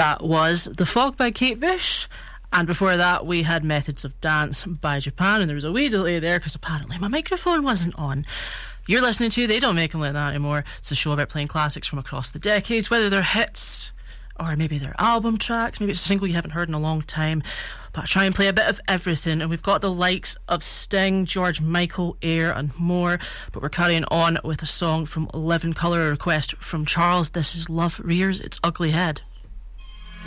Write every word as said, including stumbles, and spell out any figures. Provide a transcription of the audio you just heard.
That was The Fog by Kate Bush. And before that, we had Methods of Dance by Japan. And there was a wee delay there because apparently my microphone wasn't on. You're listening to They Don't Make Them Like That Anymore. It's a show about playing classics from across the decades, whether they're hits or maybe they're album tracks. Maybe it's a single you haven't heard in a long time. But I try and play a bit of everything. And we've got the likes of Sting, George Michael, Air and more. But we're carrying on with a song from Living Colour, a request from Charles. This is Love Rears Its Ugly Head.